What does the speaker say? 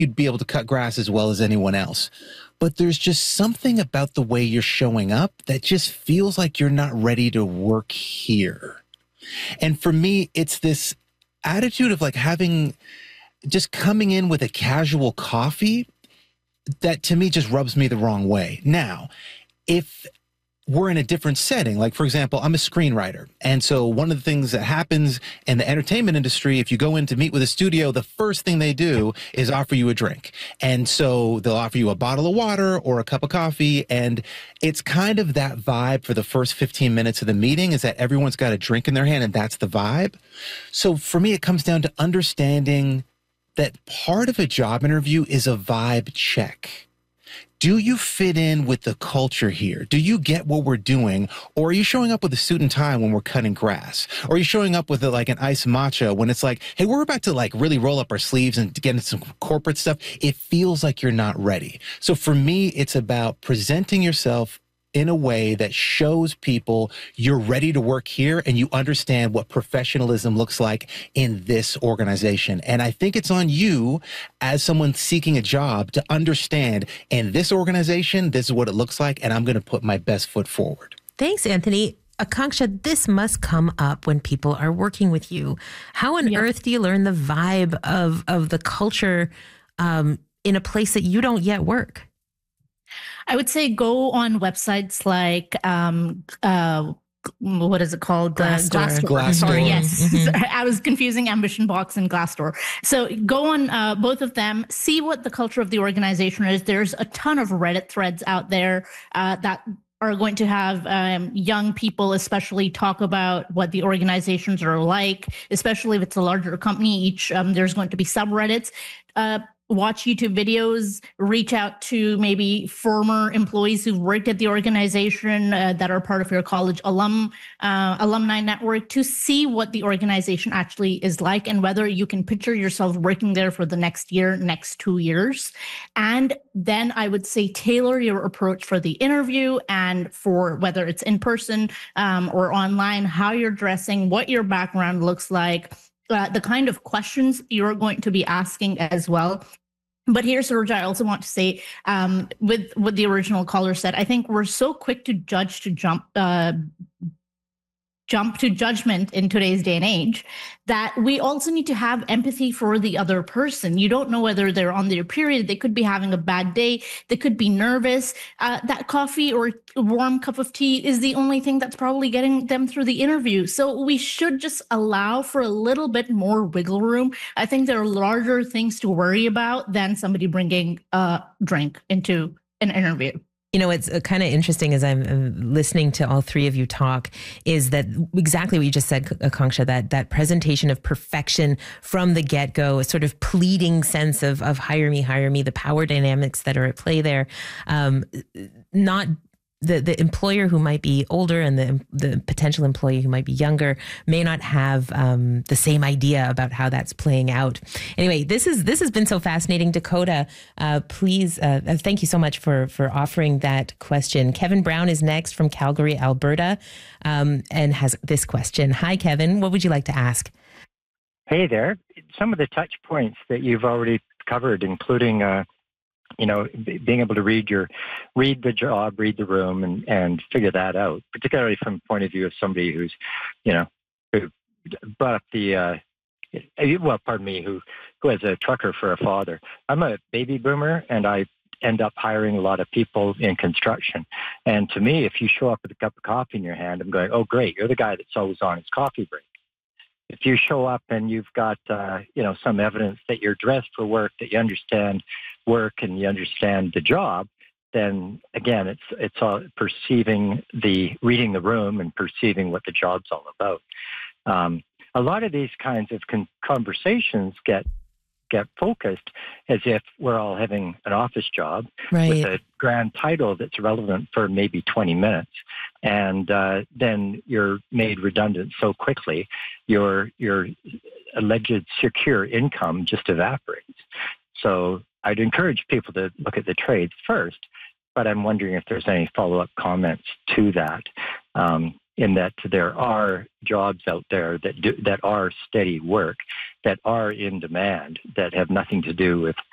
you'd be able to cut grass as well as anyone else. But there's just something about the way you're showing up that just feels like you're not ready to work here. And for me, it's this attitude of like just coming in with a casual coffee that to me just rubs me the wrong way. Now, if we're in a different setting, like for example, I'm a screenwriter. And so one of the things that happens in the entertainment industry, if you go in to meet with a studio, the first thing they do is offer you a drink. And so they'll offer you a bottle of water or a cup of coffee. And it's kind of that vibe for the first 15 minutes of the meeting, is that everyone's got a drink in their hand and that's the vibe. So for me, it comes down to understanding that part of a job interview is a vibe check. Do you fit in with the culture here? Do you get what we're doing? Or are you showing up with a suit and tie when we're cutting grass? Or are you showing up with like an iced matcha when it's like, hey, we're about to like really roll up our sleeves and get into some corporate stuff? It feels like you're not ready. So for me, it's about presenting yourself in a way that shows people you're ready to work here and you understand what professionalism looks like in this organization. And I think it's on you as someone seeking a job to understand, in this organization, this is what it looks like, and I'm going to put my best foot forward. Thanks, Anthony. Akanksha, this must come up when people are working with you. How on earth do you learn the vibe of the culture in a place that you don't yet work? I would say go on websites like, what is it called? Glassdoor. Sorry, yes. Mm-hmm. I was confusing Ambition Box and Glassdoor. So go on both of them, see what the culture of the organization is. There's a ton of Reddit threads out there that are going to have young people especially talk about what the organizations are like, especially if it's a larger company. There's going to be subreddits. Watch YouTube videos, reach out to maybe former employees who've worked at the organization that are part of your college alumni network to see what the organization actually is like and whether you can picture yourself working there for the next year, next 2 years. And then I would say tailor your approach for the interview and for whether it's in person or online, how you're dressing, what your background looks like, the kind of questions you're going to be asking as well. But here's Suraj, I also want to say, with what the original caller said, I think we're so quick to jump to judgment in today's day and age that we also need to have empathy for the other person. You don't know whether they're on their period. They could be having a bad day. They could be nervous. That coffee or warm cup of tea is the only thing that's probably getting them through the interview. So we should just allow for a little bit more wiggle room. I think there are larger things to worry about than somebody bringing a drink into an interview. You know, it's kind of interesting as I'm listening to all three of you talk is that exactly what you just said, Akanksha, that presentation of perfection from the get-go, a sort of pleading sense of hire me, the power dynamics that are at play there. Not the employer who might be older and the potential employee who might be younger may not have the same idea about how that's playing out. Anyway, this has been so fascinating. Dakota, please, thank you so much for offering that question. Kevin Brown is next from Calgary, Alberta, and has this question. Hi, Kevin. What would you like to ask? Hey there. Some of the touch points that you've already covered, including being able to read the job, read the room, and figure that out, particularly from the point of view of somebody who's, who brought up who has a trucker for a father. I'm a baby boomer, and I end up hiring a lot of people in construction. And to me, if you show up with a cup of coffee in your hand, I'm going, oh, great, you're the guy that's always on his coffee break. If you show up and you've got, some evidence that you're dressed for work, that you understand work and you understand the job, then again, it's all reading the room and perceiving what the job's all about. A lot of these kinds of conversations get focused as if we're all having an office job with a grand title that's relevant for maybe 20 minutes. And then you're made redundant so quickly, your alleged secure income just evaporates. So I'd encourage people to look at the trades first, but I'm wondering if there's any follow-up comments to that. In that there are jobs out there that are steady work, that are in demand, that have nothing to do with